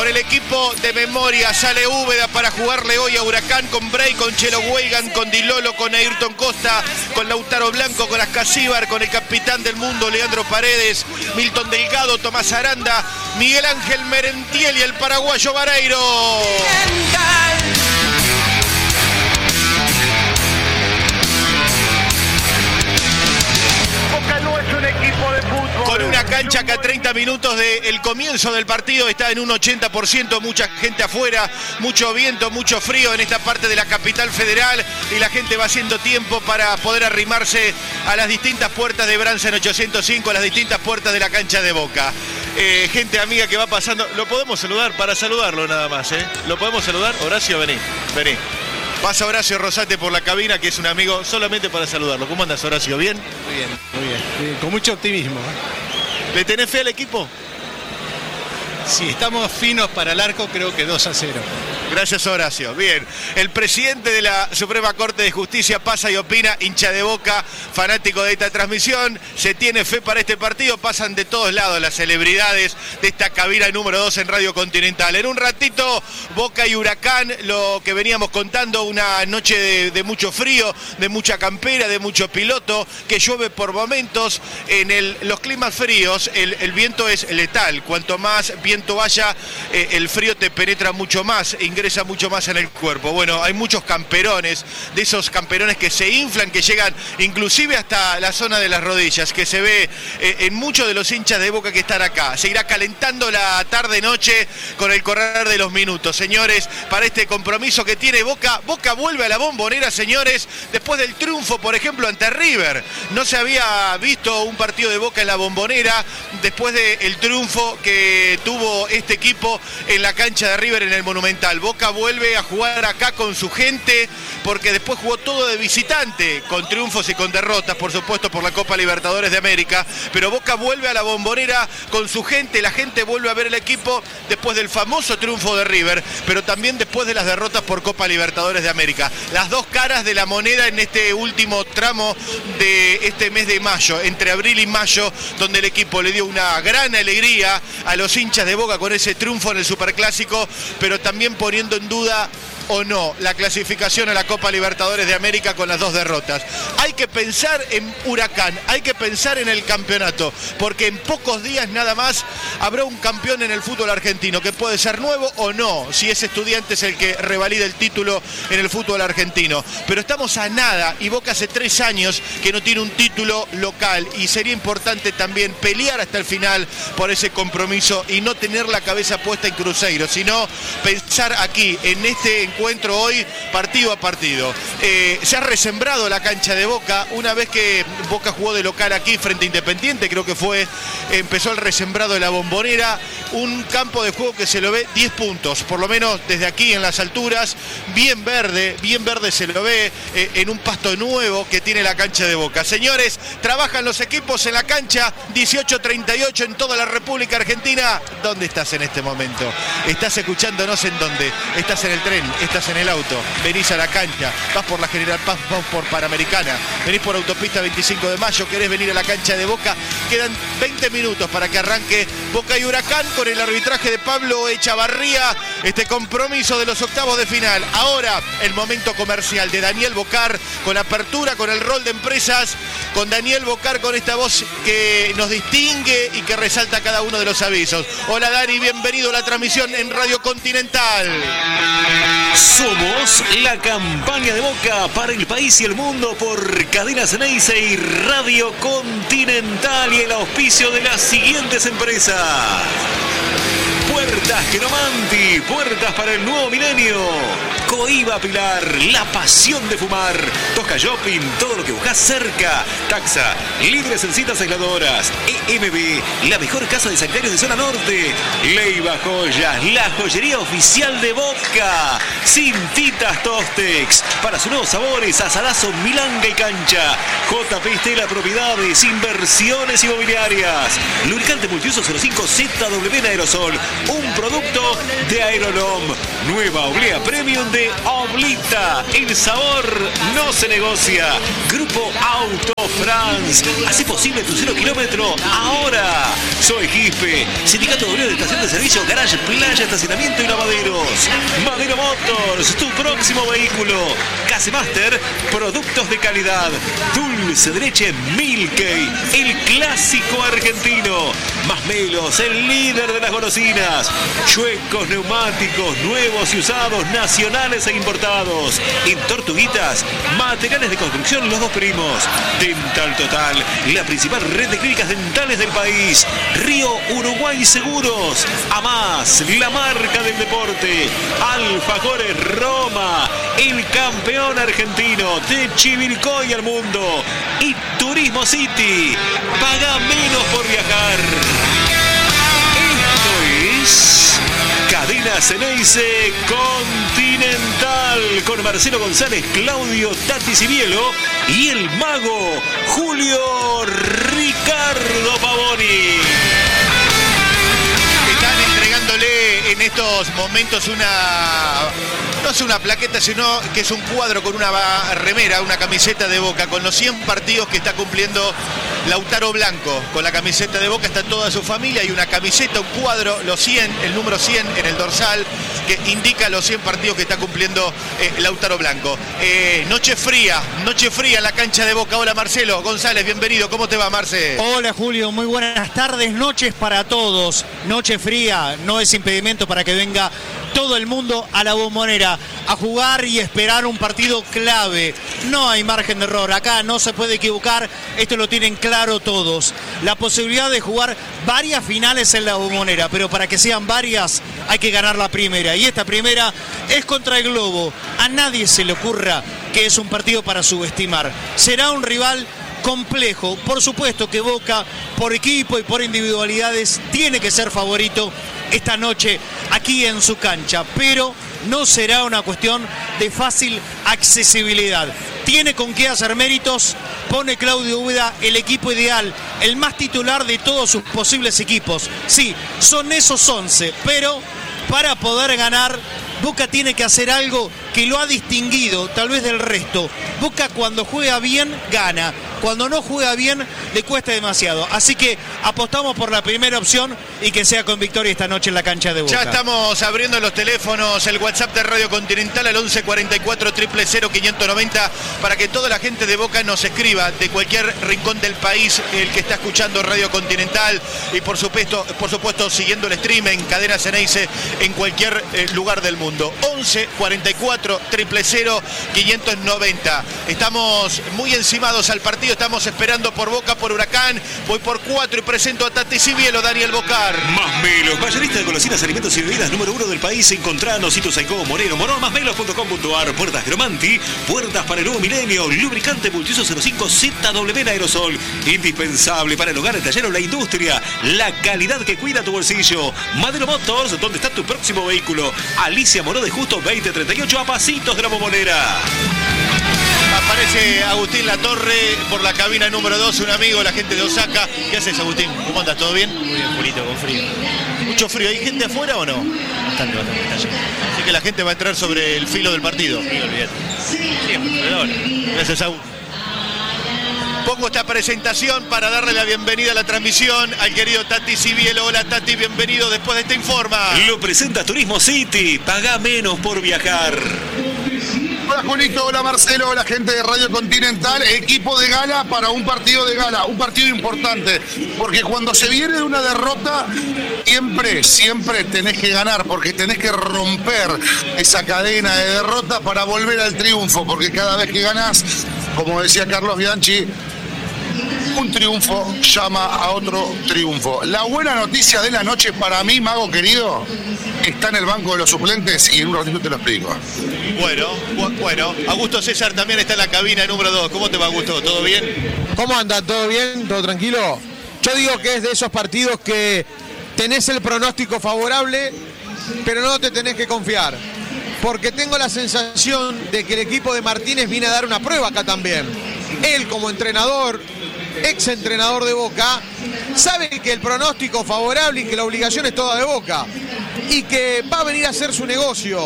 Por el equipo de memoria sale Úbeda para jugarle hoy a Huracán con Bray, con Chelo Weigan, con Di Lolo, con Ayrton Costa, con Lautaro Blanco, con Ascasíbar, con el capitán del mundo Leandro Paredes, Milton Delgado, Tomás Aranda, Miguel Ángel Merentiel y el paraguayo Vareiro. Boca no es un equipo de fútbol. Con una cancha que a 30 minutos del comienzo del partido está en un 80%, mucha gente afuera, mucho viento, mucho frío en esta parte de la capital federal y la gente va haciendo tiempo para poder arrimarse a las distintas puertas de Bransen 805, a las distintas puertas de la cancha de Boca. Gente amiga que va pasando, lo podemos saludar, para saludarlo nada más, ¿lo podemos saludar? Horacio, vení. Pasa Horacio Rosate por la cabina, que es un amigo, solamente para saludarlo. ¿Cómo andas, Horacio? ¿Bien? Muy bien. Con mucho optimismo. ¿Le tenés fe al equipo? Si estamos finos para el arco, creo que 2-0. Gracias, Horacio. Bien, el presidente de la Suprema Corte de Justicia pasa y opina, hincha de Boca, fanático de esta transmisión. Se tiene fe para este partido, pasan de todos lados las celebridades de esta cabina número 2 en Radio Continental. En un ratito, Boca y Huracán, lo que veníamos contando, una noche de mucho frío, de mucha campera, de mucho piloto, que llueve por momentos. En los climas fríos, el viento es letal. Cuanto más viento haya, el frío te penetra mucho más, ingresa mucho más en el cuerpo. Bueno, hay muchos camperones, de esos camperones que se inflan, que llegan inclusive hasta la zona de las rodillas, que se ve en muchos de los hinchas de Boca que están acá. Se irá calentando la tarde-noche con el correr de los minutos, señores, para este compromiso que tiene Boca. Boca vuelve a la Bombonera, señores, después del triunfo, por ejemplo, ante River. No se había visto un partido de Boca en la Bombonera después del triunfo que tuvo este equipo en la cancha de River en el Monumental. Boca vuelve a jugar acá con su gente, porque después jugó todo de visitante, con triunfos y con derrotas, por supuesto, por la Copa Libertadores de América, pero Boca vuelve a la Bombonera con su gente, la gente vuelve a ver el equipo después del famoso triunfo de River, pero también después de las derrotas por Copa Libertadores de América. Las dos caras de la moneda en este último tramo de este mes de mayo, entre abril y mayo, donde el equipo le dio una gran alegría a los hinchas de Boca con ese triunfo en el Superclásico, pero también poniendo en duda o no la clasificación a la Copa Libertadores de América con las dos derrotas. Hay que pensar en Huracán, hay que pensar en el campeonato, porque en pocos días nada más habrá un campeón en el fútbol argentino, que puede ser nuevo o no, si es Estudiantes el que revalida el título en el fútbol argentino. Pero estamos a nada, y Boca hace 3 años que no tiene un título local, y sería importante también pelear hasta el final por ese compromiso y no tener la cabeza puesta en Cruzeiro, sino pensar aquí, en este encuentro hoy, partido a partido. Se ha resembrado la cancha de Boca una vez que Boca jugó de local aquí frente a Independiente, creo que empezó el resembrado de la Bombonera, un campo de juego que se lo ve 10 puntos, por lo menos desde aquí en las alturas, bien verde se lo ve, en un pasto nuevo que tiene la cancha de Boca. Señores, trabajan los equipos en la cancha, 18:38 en toda la República Argentina. ¿Dónde estás en este momento? ¿Estás escuchándonos en dónde? ¿Estás en el tren? ¿Estás en el auto? ¿Venís a la cancha? ¿Vas por la General Paz? ¿Vas por Panamericana? ¿Venís por autopista 25 de mayo? ¿Querés venir a la cancha de Boca? Quedan 20 minutos para que arranque Boca y Huracán con el arbitraje de Pablo Echavarría, este compromiso de los octavos de final. Ahora el momento comercial de Daniel Bocar, con apertura, con el rol de empresas, con Daniel Bocar, con esta voz que nos distingue y que resalta cada uno de los avisos. Hola Dani, bienvenido a la transmisión en Radio Continental. Somos la campaña de Boca para el país y el mundo por Cadena Ceneice y Radio Continental, y el auspicio de las siguientes empresas: Puertas Genomanti, puertas para el nuevo milenio. Coiba Pilar, la pasión de fumar. Tosca Shopping, todo lo que buscas cerca. Taxa, libres en citas aisladoras. EMB, la mejor casa de sanitarios de zona norte. Leiva Joyas, la joyería oficial de Boca. Cintitas Tostex, para sus nuevos sabores, asadazo, milanga y cancha. JP Estela Propiedades, inversiones inmobiliarias. Lubricante multiuso 05 ZW en aerosol, un producto de Aerolom. Nueva Oblea Premium de Oblita. El sabor no se negocia. Grupo Auto France. Hace posible tu 0 kilómetro ahora. Soy Quispe. Sindicato Obrero de Estación de Servicio, Garage, Playa, Estacionamiento y Lavaderos. Madero Motors, tu próximo vehículo. Casemaster, productos de calidad. Dulce de leche Milkey, el clásico argentino. Masmelos, el líder de las golosinas. Chuecos neumáticos, nuevos y usados, nacionales e importados. En Tortuguitas, materiales de construcción Los Dos Primos. Dental Total, la principal red de clínicas dentales del país. Río Uruguay Seguros. AMAS, la marca del deporte. Alfajores Roma, el campeón argentino de Chivilcoy al mundo. Y Turismo City, paga menos por viajar. Esto es Cadena Ceneice Continental con Marcelo González, Claudio Tati Cibielo y el mago Julio Ricardo Pavoni. Están entregándole en estos momentos no es una plaqueta, sino que es un cuadro con una remera, una camiseta de Boca, con los 100 partidos que está cumpliendo Lautaro Blanco. Con la camiseta de Boca está toda su familia y una camiseta, un cuadro, los 100, el número 100 en el dorsal, que indica los 100 partidos que está cumpliendo Lautaro Blanco. Noche fría en la cancha de Boca. Hola Marcelo González, bienvenido. ¿Cómo te va, Marce? Hola Julio, muy buenas tardes, noches para todos. Noche fría no es impedimento para que venga todo el mundo a la Bombonera a jugar y esperar un partido clave. No hay margen de error, acá no se puede equivocar, esto lo tienen claro todos. La posibilidad de jugar varias finales en la Bombonera, pero para que sean varias hay que ganar la primera. Y esta primera es contra el Globo. A nadie se le ocurra que es un partido para subestimar. Será un rival complejo. Por supuesto que Boca, por equipo y por individualidades, tiene que ser favorito esta noche aquí en su cancha, pero no será una cuestión de fácil accesibilidad. Tiene con qué hacer méritos, pone Claudio Úbeda el equipo ideal, el más titular de todos sus posibles equipos. Sí, son esos 11, pero para poder ganar, Boca tiene que hacer algo que lo ha distinguido tal vez del resto. Boca cuando juega bien, gana. Cuando no juega bien, le cuesta demasiado. Así que apostamos por la primera opción y que sea con victoria esta noche en la cancha de Boca. Ya estamos abriendo los teléfonos, el WhatsApp de Radio Continental al 11 44 000 590 para que toda la gente de Boca nos escriba de cualquier rincón del país, el que está escuchando Radio Continental y por supuesto siguiendo el stream en Cadena Ceneice en cualquier lugar del mundo. 11 44 000 590. Estamos muy encimados al partido. Estamos esperando por Boca, por Huracán. Voy por 4 y presento a Tati Cibielo, Daniel Bocar. Masmelos, mayorista de golosinas, alimentos y bebidas número 1 del país. Encontranos, Sito Saicó, Moreno, Morón, masmelos.com.ar. Puertas Gromanti, puertas para el nuevo milenio. Lubricante multiuso 05 ZW en aerosol. Indispensable para el hogar, el taller o la industria. La calidad que cuida tu bolsillo. Madero Motors, donde está tu próximo vehículo. Alicia Moró de Justo 2038, a pasitos de la Bombonera. Aparece Agustín Latorre por la cabina número 2, un amigo, la gente de Osaka. ¿Qué haces, Agustín? ¿Cómo andas? ¿Todo bien? Muy bien, Julito, con frío. ¿Mucho frío? ¿Hay gente afuera o no? Bastante, está lleno. Así que la gente va a entrar sobre el filo del partido. Sí, olvídate. Sí, gracias, Agustín. Pongo esta presentación para darle la bienvenida a la transmisión al querido Tati Cibielo. Hola Tati, bienvenido después de esta informa. Lo presenta Turismo City, paga menos por viajar. Hola Julito, hola Marcelo, hola gente de Radio Continental, equipo de gala para un partido de gala, un partido importante, porque cuando se viene de una derrota, siempre tenés que ganar, porque tenés que romper esa cadena de derrotas para volver al triunfo, porque cada vez que ganás, como decía Carlos Bianchi, un triunfo llama a otro triunfo. La buena noticia de la noche para mí, mago querido, está en el banco de los suplentes y en un ratito te lo explico. Bueno, Augusto César también está en la cabina número 2. ¿Cómo te va, Augusto? ¿Todo bien? ¿Cómo andan? ¿Todo bien? ¿Todo tranquilo? Yo digo que es de esos partidos que tenés el pronóstico favorable, pero no te tenés que confiar. Porque tengo la sensación de que el equipo de Martínez viene a dar una prueba acá también. Él como entrenador, ex entrenador de Boca, sabe que el pronóstico favorable y que la obligación es toda de Boca y que va a venir a hacer su negocio.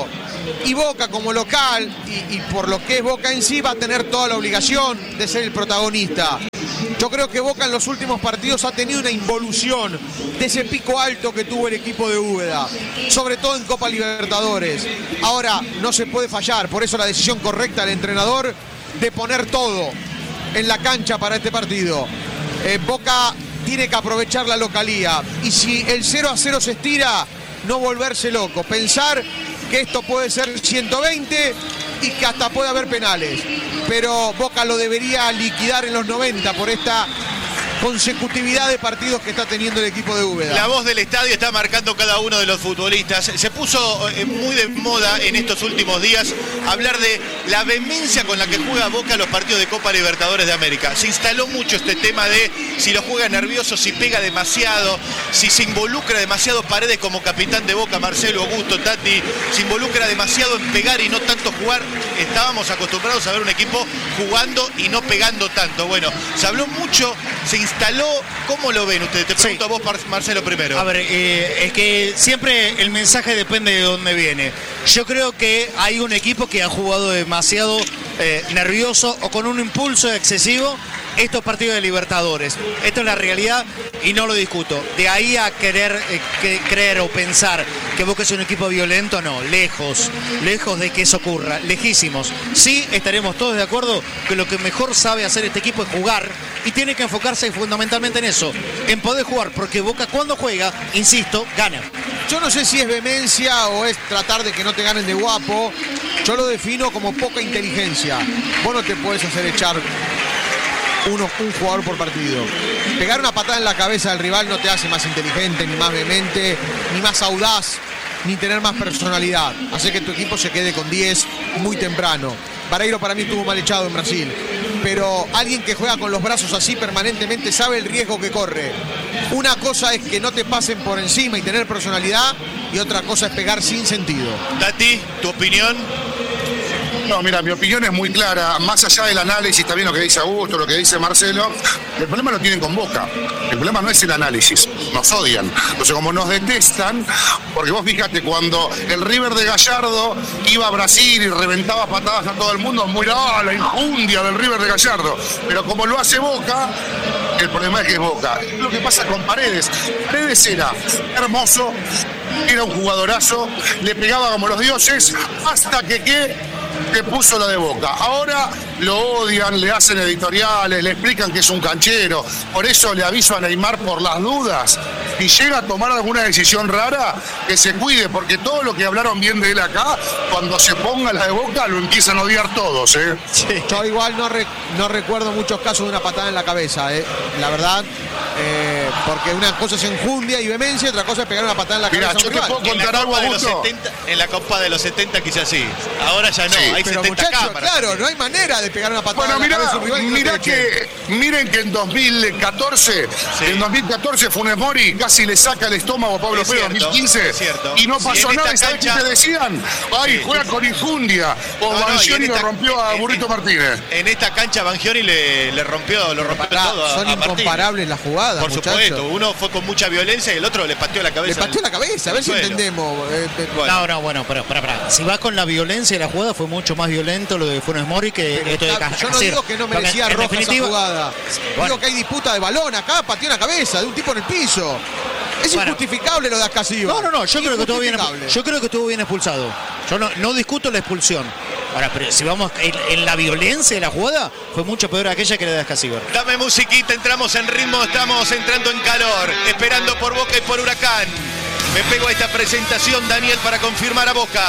Y Boca como local, y por lo que es Boca en sí, va a tener toda la obligación de ser el protagonista. Yo creo que Boca en los últimos partidos ha tenido una involución de ese pico alto que tuvo el equipo de Úbeda, sobre todo en Copa Libertadores. Ahora no se puede fallar, por eso la decisión correcta del entrenador de poner todo en la cancha para este partido. Boca tiene que aprovechar la localía, y si el 0-0 se estira, no volverse loco, pensar que esto puede ser 120 y que hasta puede haber penales, pero Boca lo debería liquidar en los 90 por esta consecutividad de partidos que está teniendo el equipo de Úbeda. La voz del estadio está marcando cada uno de los futbolistas. Se puso muy de moda en estos últimos días hablar de la vehemencia con la que juega Boca los partidos de Copa Libertadores de América. Se instaló mucho este tema de si lo juega nervioso, si pega demasiado, si se involucra demasiado. Paredes como capitán de Boca, Marcelo, Augusto, Tati, se involucra demasiado en pegar y no tanto jugar. Estábamos acostumbrados a ver un equipo jugando y no pegando tanto. Bueno, se habló mucho, se instaló. ¿Cómo lo ven ustedes? Te pregunto a vos, Marcelo, primero. A ver, es que siempre el mensaje depende de dónde viene. Yo creo que hay un equipo que ha jugado demasiado nervioso o con un impulso excesivo estos partidos de Libertadores. Esto es la realidad y no lo discuto. De ahí a querer creer o pensar que Boca es un equipo violento, no, lejos de que eso ocurra, lejísimos. Sí, estaremos todos de acuerdo que lo que mejor sabe hacer este equipo es jugar y tiene que enfocarse fundamentalmente en eso, en poder jugar, porque Boca cuando juega, insisto, gana. Yo no sé si es vehemencia o es tratar de que no te ganen de guapo. Yo lo defino como poca inteligencia. Vos no te puedes hacer echar un jugador por partido. Pegar una patada en la cabeza del rival no te hace más inteligente, ni más vehemente, ni más audaz, ni tener más personalidad. Hace que tu equipo se quede con 10 muy temprano. Barreiro para mí estuvo mal echado en Brasil, pero alguien que juega con los brazos así permanentemente sabe el riesgo que corre. Una cosa es que no te pasen por encima y tener personalidad, y otra cosa es pegar sin sentido. Tati, ¿tu opinión? No, mira, mi opinión es muy clara. Más allá del análisis, también lo que dice Augusto, lo que dice Marcelo, el problema lo tienen con Boca. El problema no es el análisis, nos odian. Entonces, como nos detestan, porque vos fíjate, cuando el River de Gallardo iba a Brasil y reventaba patadas a todo el mundo, muy la injundia del River de Gallardo. Pero como lo hace Boca, el problema es que es Boca. Lo que pasa con Paredes. Paredes era hermoso, era un jugadorazo, le pegaba como los dioses, hasta que puso la de Boca. Ahora lo odian, le hacen editoriales, le explican que es un canchero. Por eso le aviso a Neymar por las dudas. Si llega a tomar alguna decisión rara, que se cuide, porque todo lo que hablaron bien de él acá, cuando se ponga la de Boca, lo empiezan a odiar todos. Sí. Yo igual no recuerdo muchos casos de una patada en la cabeza, la verdad. Porque una cosa es enjundia y vehemencia, otra cosa es pegar una patada en la cabeza. Mira, yo te puedo contar algo, Augusto. En la Copa de los 70 quizás sí. Ahora ya no, Sí, hay pero 70 muchachos, cámaras. claro, no hay manera de pegar una patada Bueno, en la cabeza a un rival y no te echen. miren que en 2014, en 2014 Funes Mori casi le saca el estómago a Pablo Es Pérez, cierto, 2015, es cierto. y no Sí, pasó en nada. esta ¿Sabes qué cancha- te decían? Ay, Sí. juega con injundia. O No, no, y Banchioni en lo esta- rompió a Burrito Martínez. En esta cancha Banchioni lo rompió Pará, todo a son Martínez. incomparables las jugadas, Por muchachos. supuesto, uno fue con mucha violencia y el otro le pateó la Le cabeza. pateó la cabeza, a ver si suelo. entendemos. Bueno. No, bueno, pero si vas con la violencia de la jugada, fue mucho más violento lo de Funes Mori que esto de Yo no Casillas. digo que no merecía En roja esa definitiva, jugada. Bueno. Digo que hay disputa de balón acá, pateó una cabeza de un tipo en el piso. Es Bueno. injustificable lo de Ascasíbar. No, yo creo que estuvo bien, Injustificable. yo creo que estuvo bien expulsado. Yo no discuto la expulsión. Ahora, pero si vamos en la violencia de la jugada, fue mucho peor aquella que la de Ascasíbar. Dame musiquita, entramos en ritmo, estamos entrando en calor, esperando por Boca y por Huracán. Me pego a esta presentación, Daniel, para confirmar a Boca.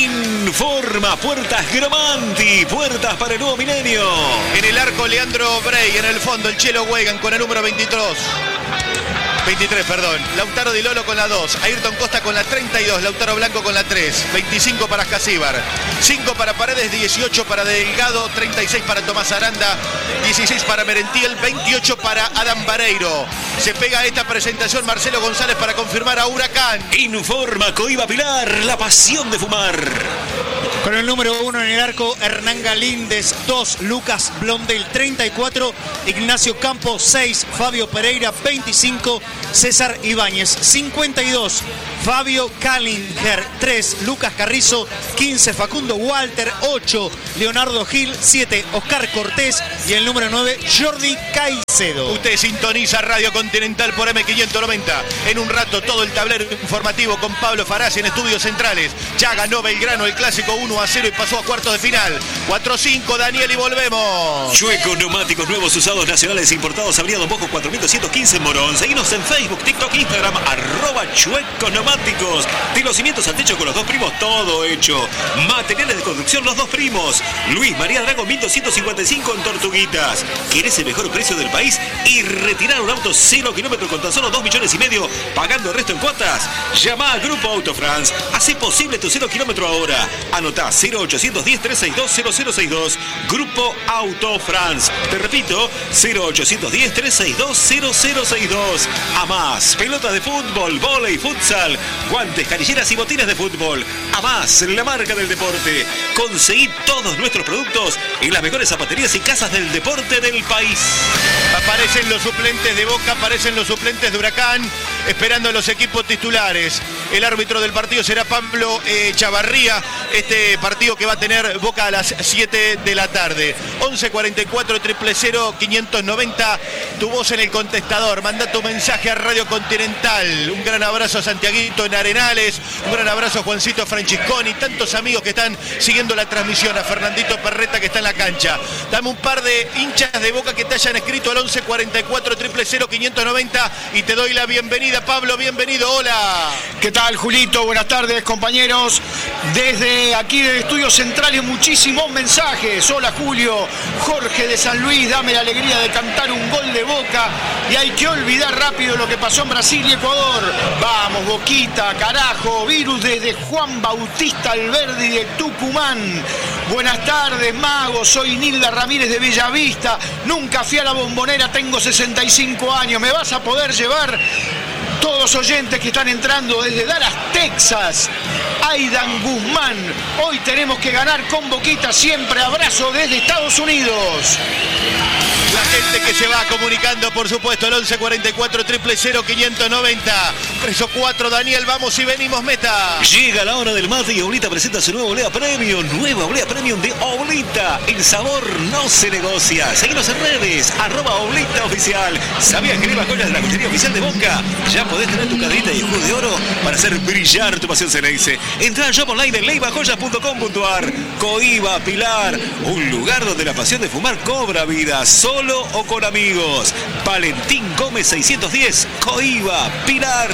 Informa Puertas Gramanti, puertas para el nuevo milenio. En el arco, Leandro Bray, en el fondo, el Chelo Weigand con el número 23, Lautaro Di Lolo con la 2, Ayrton Costa con la 32, Lautaro Blanco con la 3, 25 para Ascasíbar, 5 para Paredes, 18 para Delgado, 36 para Tomás Aranda, 16 para Merentiel, 28 para Adam Barreiro. Se pega a esta presentación Marcelo González para confirmar a Huracán. Informa Coiba Pilar, la pasión de fumar. Con el número 1 en el arco, Hernán Galíndez, 2, Lucas Blondel, 34, Ignacio Campos, 6, Fabio Pereira, 25, César Ibáñez. 52, Fabio Kallinger. 3, Lucas Carrizo. 15, Facundo Walter. 8, Leonardo Gil. 7, Oscar Cortés. Y el número 9, Jordi Caicedo. Usted sintoniza Radio Continental por M590. En un rato todo el tablero informativo con Pablo Farasi en Estudios Centrales. Ya ganó Belgrano el clásico 1-0 y pasó a cuartos de final. 4-5, Daniel, y volvemos. Chueco Neumáticos, nuevos usados nacionales importados, Avenida Don Bosco 4215 en Morón. Seguinos en Facebook, TikTok, Instagram, @Chueco Neumáticos. De los cimientos al techo con los dos primos, todo hecho. Materiales de construcción, los dos primos. Luis María Drago 1255 en Tortuguitas. ¿Querés el mejor precio del país y retirar un auto 0 kilómetros con tan solo 2,5 millones, pagando el resto en cuotas? Llama a Grupo Auto France. Hacé posible tu 0 kilómetro ahora. Anotá 0810-362-0062. Grupo Auto France. Te repito, 0810-362-0062. A más, pelotas de fútbol, vóley, futsal, guantes, canilleras y botines de fútbol. A más, la marca del deporte. Conseguí todos nuestros productos en las mejores zapaterías y casas del deporte del país. Aparecen los suplentes de Boca, aparecen los suplentes de Huracán, esperando a los equipos titulares. El árbitro del partido será Pablo Chavarría. Este partido que va a tener Boca a las 7 de la tarde. 1144 000 590. Tu voz en el contestador. Manda tu mensaje a Radio Continental. Un gran abrazo a Santiaguito en Arenales. Un gran abrazo a Juancito Francesconi. Tantos amigos que están siguiendo la transmisión. A Fernandito Perreta que está en la cancha. Dame un par de hinchas de Boca que te hayan escrito al 1144 000 590 y te doy la bienvenida. Pablo, bienvenido. Hola. ¿Qué tal, Julito? Buenas tardes, compañeros. Desde aquí del Estudio Centrales, muchísimos mensajes. Hola, Julio. Jorge de San Luis, dame la alegría de cantar un gol de Boca. Y hay que olvidar rápido lo que pasó en Brasil y Ecuador. Vamos, Boquita, carajo. Virus desde Juan Bautista Alberdi de Tucumán. Buenas tardes, Mago. Soy Nilda Ramírez de Bellavista. Nunca fui a la Bombonera, tengo 65 años. ¿Me vas a poder llevar? Todos los oyentes que están entrando desde Dallas, Texas. Aidan Guzmán. Hoy tenemos que ganar con Boquita siempre. Abrazo desde Estados Unidos. La gente que se va comunicando, por supuesto, el 1144 000 590. Preso 4, Daniel, vamos y venimos, meta. Llega la hora del mate y Oblita presenta su nueva Oblea Premium. Nueva Oblea Premium de Oblita. El sabor no se negocia. Seguinos en redes, @Oblita Oficial. ¿Sabías que Leiva Joyas de la Joyería Oficial de Boca? Ya podés tener tu cadenita y jugo de oro para hacer brillar tu pasión Ceneice. Entrá al shop online en leivajoyas.com.ar. Coiba, Pilar, un lugar donde la pasión de fumar cobra vida. Solo o con amigos. Valentín Gómez 610, Coiba, Pilar.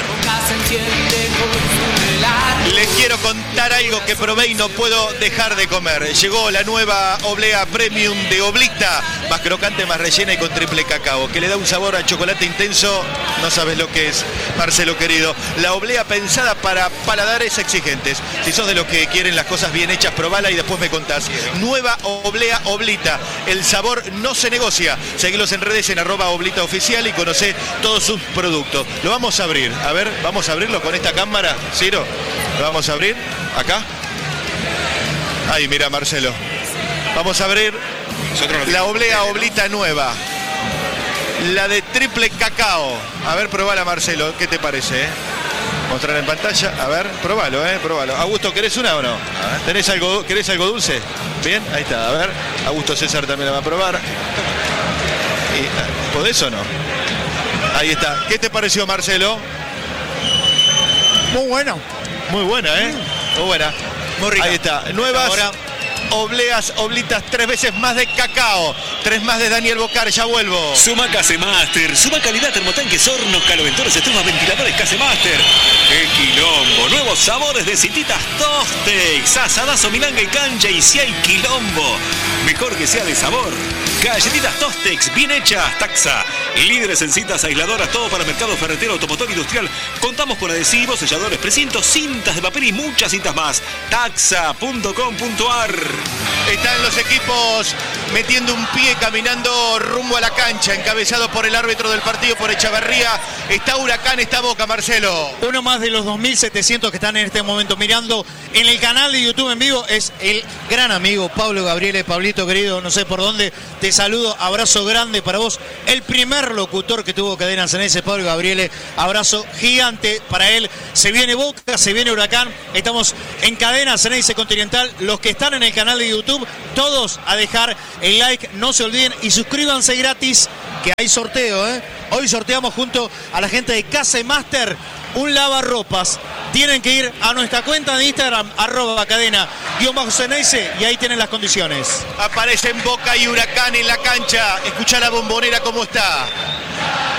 Les quiero contar algo que probé y no puedo dejar de comer. Llegó la nueva Oblea Premium de Oblita, más crocante, más rellena y con triple cacao, que le da un sabor a chocolate intenso. No sabes lo que es, Marcelo querido. La Oblea pensada para paladares exigentes. Si sos de los que quieren las cosas bien hechas, probala y después me contás. Nueva Oblea Oblita. El sabor no se negocia. Seguilos en redes en @Oblita Oficial y conocé todos sus productos. Lo vamos a abrir. A ver, vamos a abrirlo con esta cámara, Ciro. Lo vamos a abrir acá. Ahí, mira, Marcelo. Vamos a abrir la Oblea Oblita nueva. La de triple cacao. A ver, probala, Marcelo. ¿Qué te parece? Mostrar en pantalla. A ver, probalo, probalo. Augusto, ¿querés una o no? ¿Querés algo dulce? Bien, ahí está. A ver, Augusto César también la va a probar. ¿Podés o no? Ahí está. ¿Qué te pareció, Marcelo? Muy bueno. Muy buena, Muy buena. Muy rica. Ahí está. Nuevas ahora Obleas Oblitas, 3 veces más de cacao. 3 más de Daniel Bocar. Ya vuelvo. Suma Casemaster. Suma calidad, termotanques, hornos, caloventores, estrufas, ventiladores, Casemaster. ¡Qué quilombo! Nuevos sabores de cintitas Tostex. Asadazo, milanga y cancha. Y si hay quilombo, mejor que sea de sabor. Galletitas Tostex, bien hechas, Taxa. Líderes en cintas aisladoras, todo para mercado ferretero, automotor, industrial. Contamos con adhesivos, selladores, precintos, cintas de papel y muchas cintas más. Taxa.com.ar. Están los equipos metiendo un pie caminando rumbo a la cancha, encabezado por el árbitro del partido, por Echavarría. Está Huracán, está Boca, Marcelo. Uno más de los 2.700 que están en este momento mirando en el canal de YouTube en vivo es el gran amigo Pablo Gabriele. Pablito querido, no sé por dónde, te saludo, abrazo grande para vos. El primer locutor que tuvo Cadena Ceneice, Pablo Gabriele, abrazo gigante para él. Se viene Boca, se viene Huracán, estamos en Cadena Ceneice Continental. Los que están en el canal de YouTube, todos a dejar el like, no se olviden y suscríbanse gratis, que hay sorteo, ¿eh? Hoy sorteamos junto a la gente de Casa Master un lavarropas. Tienen que ir a nuestra cuenta de Instagram, @cadena_Ceneice, y ahí tienen las condiciones. Aparecen Boca y Huracán en la cancha. Escuchá la Bombonera cómo está.